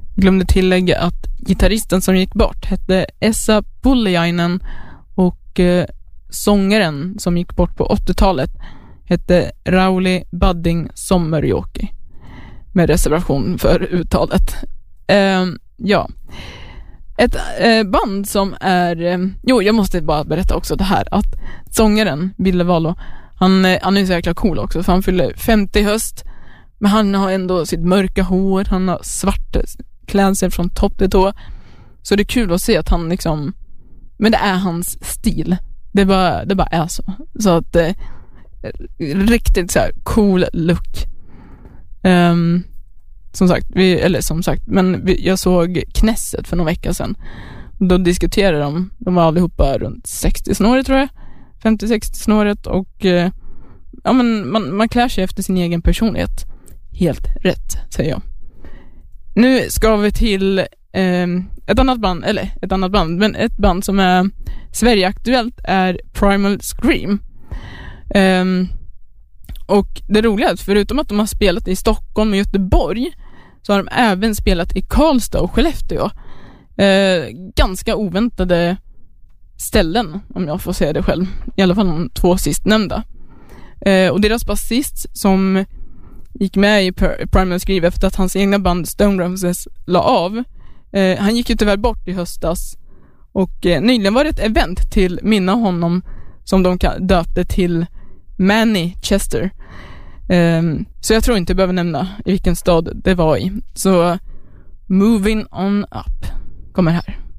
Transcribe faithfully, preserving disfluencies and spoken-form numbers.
Glömde tillägga att gitarristen som gick bort hette Esa Pulliainen och eh, sångaren som gick bort på åttiotalet hette Rauli Budding Sommerjoki, med reservation för uttalet. Eh, ja. Ett eh, band som är... Eh, jo, jag måste bara berätta också det här. Att sångaren, Ville Valo, han, eh, han är så jäkla cool också. För han fyller femtio i höst. Men han har ändå sitt mörka hår. Han har svart klädsel från topp till tå. Så det är kul att se att han liksom... Men det är hans stil. Det bara, det bara är så. Så att... Eh, riktigt så här cool look. Um, som sagt, vi, eller som sagt, men vi, jag såg Knesset för några veckor sedan. Då diskuterade de, de var allihopa runt sextio-snåret tror jag. femtio sextio-snåret och eh, ja, men man, man klär sig efter sin egen personlighet. Helt rätt, säger jag. Nu ska vi till eh, ett annat band, eller ett annat band, men ett band som är Sverige-aktuellt är Primal Scream. Um, och det roliga är att förutom att de har spelat i Stockholm och Göteborg så har de även spelat i Karlstad och Skellefteå. Uh, ganska oväntade ställen, om jag får säga det själv. I alla fall de två sistnämnda. Uh, och deras basist som gick med i Primal Scream efter att hans egna band Stone Roses la av. Uh, han gick ju tyvärr bort i höstas. Och uh, nyligen var det ett event till minne av honom som de döpte till Manny Chester. Um, så jag tror inte jag behöver nämna i vilken stad det var i. Så Moving On Up kommer här.